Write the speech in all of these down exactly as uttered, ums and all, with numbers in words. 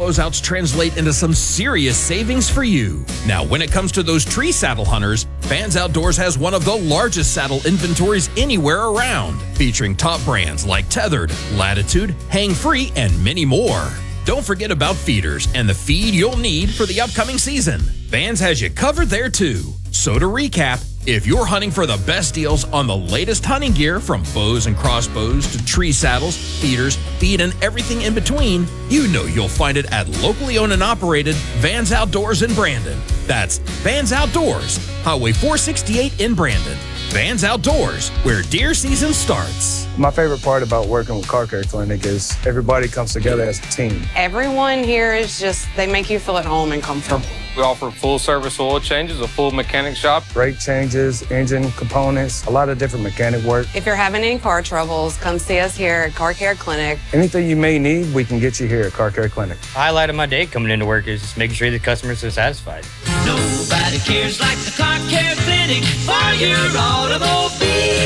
closeouts translate into some serious savings for you. Now, when it comes to those tree saddle hunters, Vans Outdoors has one of the largest saddle inventories anywhere around, featuring top brands like Tethered, Latitude, Hang Free, and many more. Don't forget about feeders and the feed you'll need for the upcoming season. Vans has you covered there too. So to recap, if you're hunting for the best deals on the latest hunting gear, from bows and crossbows to tree saddles, feeders, feed, and everything in between, you know you'll find it at locally owned and operated Vans Outdoors in Brandon. That's Vans Outdoors, Highway four sixty-eight in Brandon. Vans Outdoors, where deer season starts. My favorite part about working with Car Care Clinic is everybody comes together as a team. Everyone here is just, they make you feel at home and comfortable. We offer full service oil changes, a full mechanic shop. Brake changes, engine components, a lot of different mechanic work. If you're having any car troubles, come see us here at Car Care Clinic. Anything you may need, we can get you here at Car Care Clinic. The highlight of my day coming into work is just making sure the customers are satisfied. Nobody cares like the Car Care Clinic for your automobile.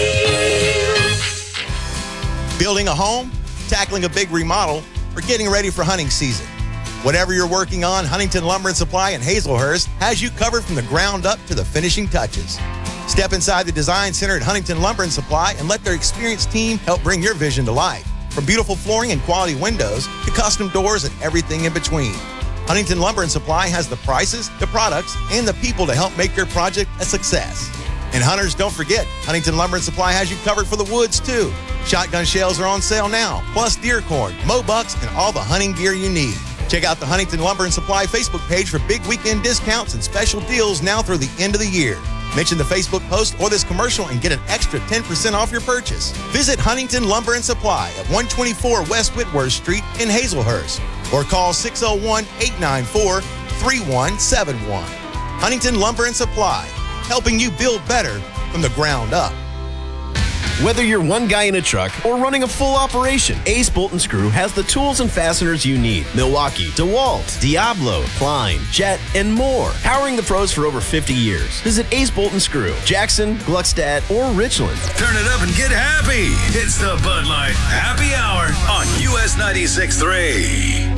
Building a home, tackling a big remodel, or getting ready for hunting season. Whatever you're working on, Huntington Lumber and Supply in Hazelhurst has you covered from the ground up to the finishing touches. Step inside the Design Center at Huntington Lumber and Supply and let their experienced team help bring your vision to life. From beautiful flooring and quality windows to custom doors and everything in between. Huntington Lumber and Supply has the prices, the products, and the people to help make your project a success. And hunters, don't forget, Huntington Lumber and Supply has you covered for the woods too. Shotgun shells are on sale now, plus deer corn, mow bucks, and all the hunting gear you need. Check out the Huntington Lumber and Supply Facebook page for big weekend discounts and special deals now through the end of the year. Mention the Facebook post or this commercial and get an extra ten percent off your purchase. Visit Huntington Lumber and Supply at one twenty-four West Whitworth Street in Hazelhurst or call six oh one, eight nine four, three one seven one. Huntington Lumber and Supply, helping you build better from the ground up. Whether you're one guy in a truck or running a full operation, Ace Bolt and Screw has the tools and fasteners you need. Milwaukee, DeWalt, Diablo, Klein, Jet, and more. Powering the pros for over fifty years. Visit Ace Bolt and Screw, Jackson, Gluckstadt, or Richland. Turn it up and get happy. It's the Bud Light Happy Hour on U S ninety-six point three.